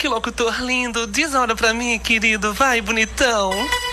que locutor lindo. Diz a hora pra mim, querido. Vai, bonitão.